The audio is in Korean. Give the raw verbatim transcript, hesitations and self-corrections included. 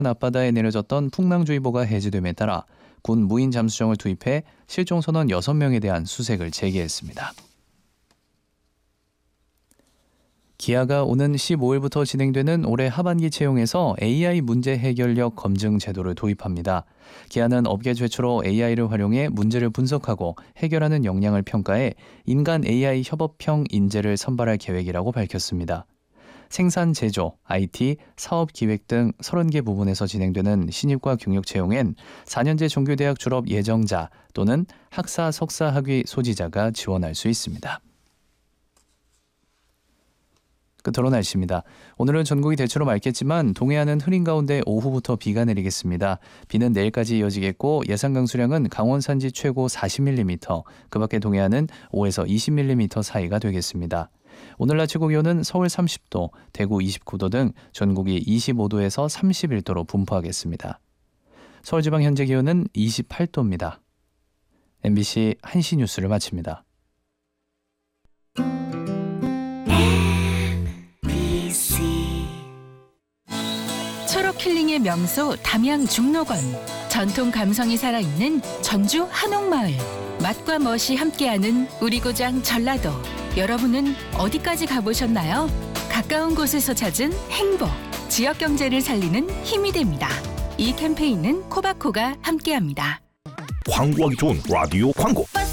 앞바다에 내려졌던 풍랑주의보가 해제됨에 따라 군 무인 잠수정을 투입해 실종 선원 여섯 명에 대한 수색을 재개했습니다. 기아가 오는 십오일부터 진행되는 올해 하반기 채용에서 에이아이 문제 해결력 검증 제도를 도입합니다. 기아는 업계 최초로 에이아이를 활용해 문제를 분석하고 해결하는 역량을 평가해 인간 에이아이 협업형 인재를 선발할 계획이라고 밝혔습니다. 생산, 제조, 아이티, 사업 기획 등 서른 개 부문에서 진행되는 신입과 경력 채용엔 사 년제 종교대학 졸업 예정자 또는 학사, 석사 학위 소지자가 지원할 수 있습니다. 끝으로 날씨입니다. 오늘은 전국이 대체로 맑겠지만 동해안은 흐린 가운데 오후부터 비가 내리겠습니다. 비는 내일까지 이어지겠고 예상 강수량은 강원 산지 최고 사십 밀리미터, 그 밖에 동해안은 오에서 이십 밀리미터 사이가 되겠습니다. 오늘 낮 최고 기온은 서울 삼십 도, 대구 이십구 도 등 전국이 이십오 도에서 삼십일 도로 분포하겠습니다. 서울지방 현재 기온은 이십팔 도입니다. 엠비씨 한시 뉴스를 마칩니다. 초록 힐링의 명소 담양 중록원, 전통 감성이 살아있는 전주 한옥마을, 맛과 멋이 함께하는 우리 고장 전라도. 여러분은 어디까지 가보셨나요? 가까운 곳에서 찾은 행복, 지역 경제를 살리는 힘이 됩니다. 이 캠페인은 코바코가 함께합니다. 광고하기 좋은 라디오 광고.